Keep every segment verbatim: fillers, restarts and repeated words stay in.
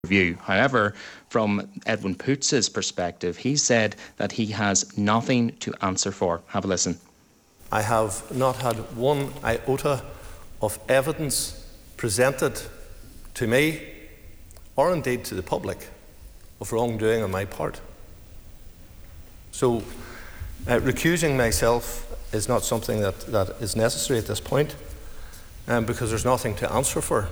review. However, from Edwin Poots' perspective, he said that he has nothing to answer for. Have a listen. I have not had one iota of evidence presented to me, or indeed to the public, of wrongdoing on my part. So, uh, recusing myself is not something that, that is necessary at this point, um, because there's nothing to answer for.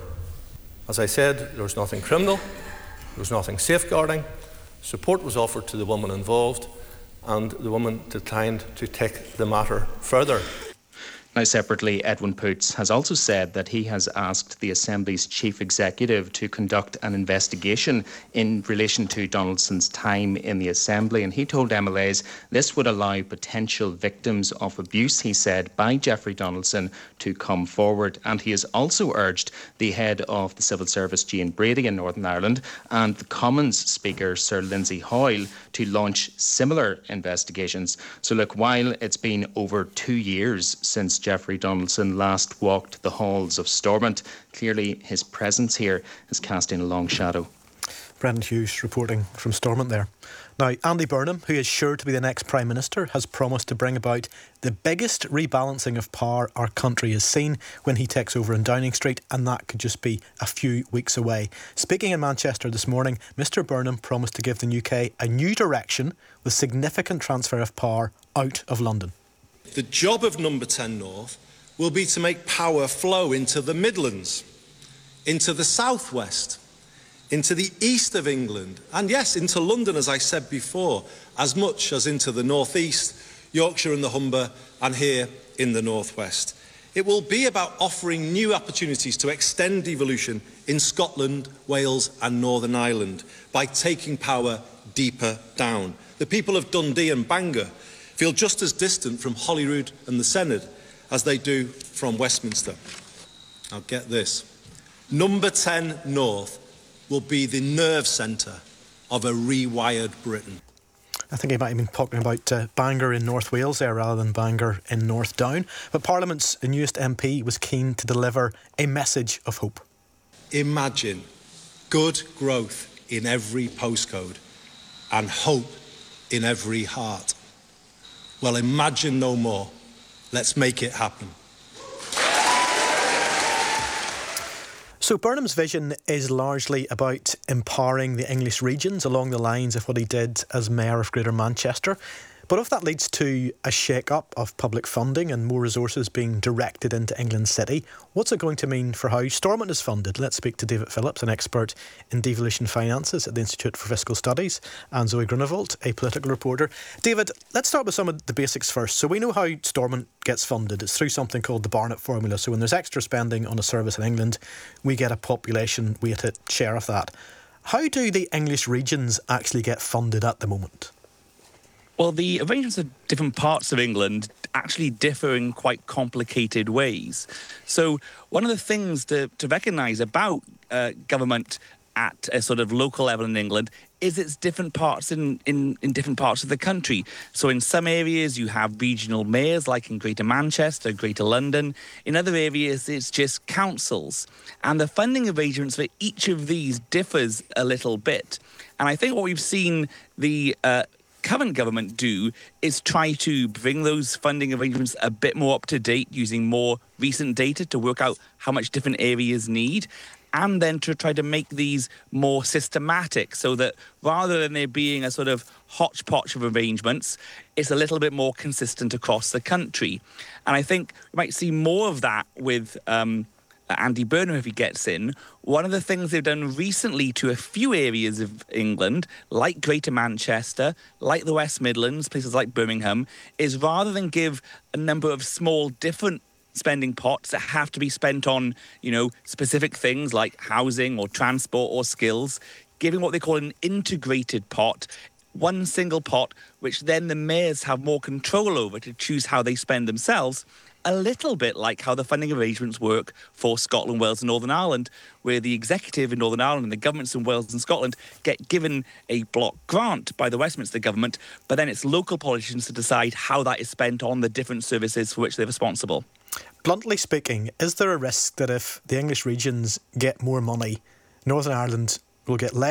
As I said, there was nothing criminal, there was nothing safeguarding, support was offered to the woman involved, and the woman declined to take the matter further. Now, separately, Edwin Poots has also said that he has asked the Assembly's Chief Executive to conduct an investigation in relation to Donaldson's time in the Assembly, and he told M L As this would allow potential victims of abuse, he said, by Jeffrey Donaldson to come forward. And he has also urged the head of the Civil Service, Jane Brady, in Northern Ireland, and the Commons Speaker, Sir Lindsay Hoyle, to launch similar investigations. So look, while it's been over two years since Jeffrey Donaldson last walked the halls of Stormont, clearly his presence here is casting a long shadow. Brendan Hughes reporting from Stormont there. Now, Andy Burnham, who is sure to be the next Prime Minister, has promised to bring about the biggest rebalancing of power our country has seen when he takes over in Downing Street, and that could just be a few weeks away. Speaking in Manchester this morning, Mr Burnham promised to give the U K a new direction with significant transfer of power out of London. The job of Number ten North will be to make power flow into the Midlands, into the South West, into the east of England, and yes, into London, as I said before, as much as into the North East, Yorkshire and the Humber, and here in the North West. It will be about offering new opportunities to extend devolution in Scotland, Wales and Northern Ireland by taking power deeper down. The people of Dundee and Bangor feel just as distant from Holyrood and the Senedd as they do from Westminster. Now get this, Number ten North will be the nerve centre of a rewired Britain. I think he might have been talking about uh, Bangor in North Wales there rather than Bangor in North Down. But Parliament's newest M P was keen to deliver a message of hope. Imagine good growth in every postcode and hope in every heart. Well, imagine no more. Let's make it happen. So Burnham's vision is largely about empowering the English regions along the lines of what he did as Mayor of Greater Manchester. But if that leads to a shake-up of public funding and more resources being directed into England City, what's it going to mean for how Stormont is funded? Let's speak to David Phillips, an expert in devolution finances at the Institute for Fiscal Studies, and Zoe Grunewald, a political reporter. David, let's start with some of the basics first. So we know how Stormont gets funded. It's through something called the Barnett Formula. So when there's extra spending on a service in England, we get a population-weighted share of that. How do the English regions actually get funded at the moment? Well, the arrangements of different parts of England actually differ in quite complicated ways. So one of the things to, to recognise about uh, government at a sort of local level in England is its different parts in, in, in different parts of the country. So in some areas you have regional mayors, like in Greater Manchester, Greater London. In other areas it's just councils. And the funding arrangements for each of these differs a little bit. And I think what we've seen the uh, current government do is try to bring those funding arrangements a bit more up to date using more recent data to work out how much different areas need, and then to try to make these more systematic so that rather than there being a sort of hodgepodge of arrangements, it's a little bit more consistent across the country. And I think we might see more of that with um, Andy Burnham if he gets in. One of the things they've done recently to a few areas of England, like Greater Manchester, like the West Midlands, places like Birmingham, is rather than give a number of small different spending pots that have to be spent on, you know, specific things like housing or transport or skills, giving what they call an integrated pot, one single pot, which then the mayors have more control over to choose how they spend themselves, a little bit like how the funding arrangements work for Scotland, Wales and Northern Ireland, where the executive in Northern Ireland and the governments in Wales and Scotland get given a block grant by the Westminster government, but then it's local politicians to decide how that is spent on the different services for which they're responsible. Bluntly speaking, is there a risk that if the English regions get more money, Northern Ireland will get less